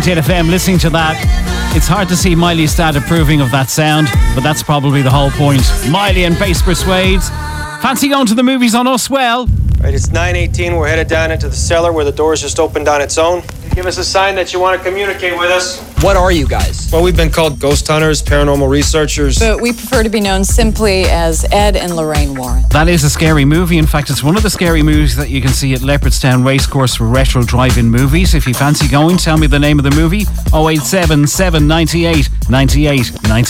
FM listening to that. It's hard to see Miley's dad approving of that sound, but that's probably the whole point. Miley and Bass Persuades. Fancy going to the movies on us? Well, right, it's 9:18. We're headed down into the cellar where the door's just opened on its own. Give us a sign that you want to communicate with us. What are you guys? Well, we've been called ghost hunters, paranormal researchers. But we prefer to be known simply as Ed and Lorraine Warren. that is a scary movie. In fact, it's one of the scary movies that you can see at Leopardstown Racecourse for Retro Drive-In Movies. If you fancy going, tell me the name of the movie. 087 798 98 98.